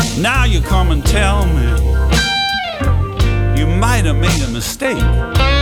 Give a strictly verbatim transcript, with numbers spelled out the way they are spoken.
Now you come and tell me you might have made a mistake.